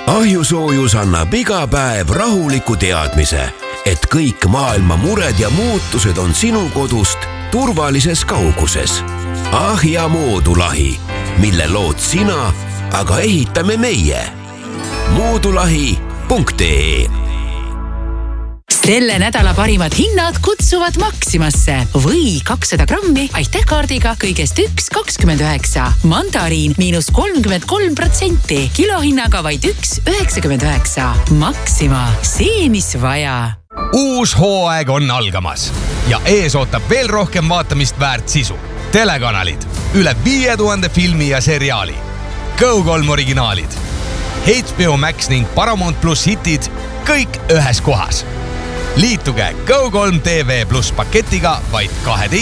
Ahjusoojus annab iga päev rahuliku teadmise, et kõik maailma mured ja muutused on sinu kodust turvalises kauguses. Ahja Moodulahi, mille lood sina, aga ehitame meie. Moodulahi.ee. Selle nädala parimad hinnad kutsuvad Maximasse või 200 grammi Aitäh-kaardiga kõigest 1,29. Mandariin -33%, kilohinnaga vaid 1,99. Maxima, see mis vaja. Uus hooaeg on algamas ja ees ootab veel rohkem vaatamist väärt sisu. Telekanalid, üle 5000 filmi ja seriaali, Go3 originaalid, HBO Max ning Paramount Plus hitid, kõik ühes kohas. Liituge Go3 TV Plus paketiga vaid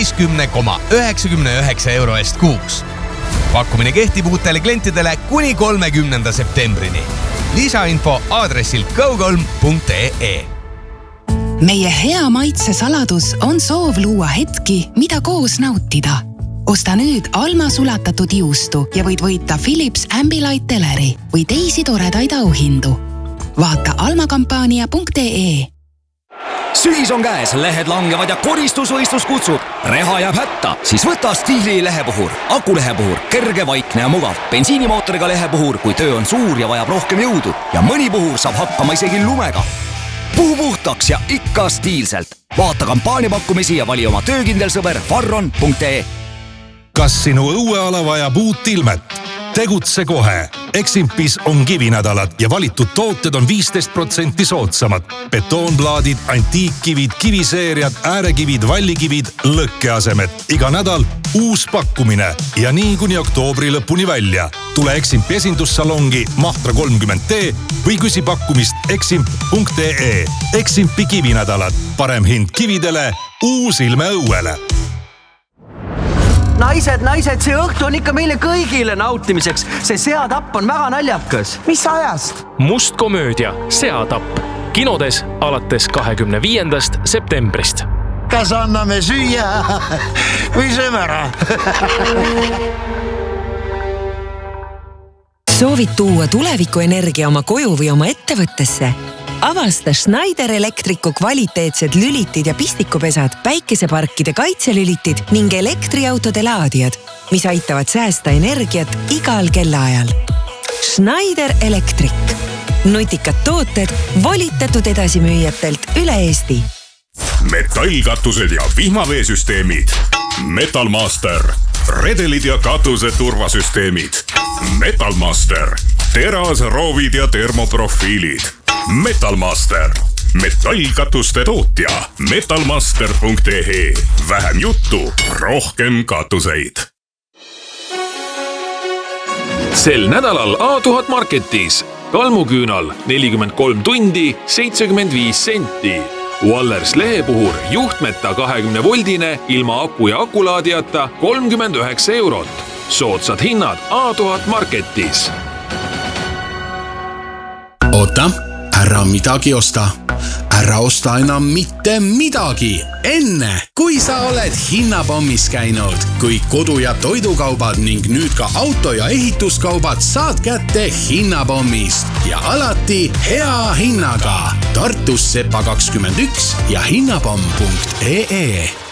12,99 euro eest kuus. Pakkumine kehtib uutele klientidele kuni 30. septembrini. Lisainfo aadressil go3.ee. Meie hea maitse saladus on soov luua hetki, mida koos nautida. Osta nüüd Alma sulatatud juustu ja võid võita Philips Ambilight teleri või teisi toredaid auhindu. Vaata almakampaania.ee. Sügis on käes, lehed langevad ja koristusvõistlus kutsub. Reha jääb hätta, siis võta Stiili lehepuhur. Akulehepuhur, kerge, vaikne ja mugav. Bensiinimootoriga lehepuhur, kui töö on suur ja vajab rohkem jõudu. Ja mõni puhur saab hakkama isegi lumega. Puhu puhtaks ja ikka stiilselt. Vaata kampaaniapakkumisi ja vali oma töökindel sõber farron.ee. Kas sinu õueala vajab uut ilmet? Tegutse kohe. Eximpis on kivinädalad ja valitud tooted on 15% soodsamad. Betoonplaadid, antiikkivid, kiviseeriad, äärekivid, vallikivid, lõkkeasemed. Iga nädal uus pakkumine ja nii kuni oktoobri lõpuni välja. Tule Eximpi esindussalongi Mahtra 30T või küsi pakkumist eximp.ee. Eximpi kivinädalad. Parem hind kividele, uus ilme õuele. Naised, see õhtu on ikka meile kõigile nautimiseks. See seatapp on väga naljakas. Mis ajast? Must komöödia, seatapp. Kinodes alates 25. septembrist. Kas anname süüa või sööme ära? Soovid tuua tulevikuenergia oma koju või oma ettevõttesse? Avasta Schneider Electricu kvaliteetsed lülitid ja pistikupesad, päikeseparkide kaitselülitid ning elektriautode laadijad, mis aitavad säästa energiat igal kellaajal. Schneider Electric. Nutikad tooted volitatud edasimüüjatelt üle Eesti. Metallkatused ja vihmaveesüsteemid. Metalmaster. Redelid ja katuse turvasüsteemid. Metalmaster. Teras, roovid ja termoprofiilid. Metalmaster. Metallkatuste tootja. Metalmaster.ee. Vähem juttu, rohkem katuseid. Sel nädalal A1000 Marketis. Kalmuküünal 43 tundi 75 senti. Wallers lehepuhur juhtmeta 20-voldine ilma aku ja akulaadijata 39 eurot. Soodsad hinnad A1000 Marketis. Oota, ära midagi osta. Ära osta enam mitte midagi. Enne, kui sa oled hinnapommis käinud, kui kodu- ja toidukaubad ning nüüd ka auto- ja ehituskaubad saad kätte hinnapommist ja alati hea hinnaga. Tartus Sepa 21 ja hinnapomm.ee.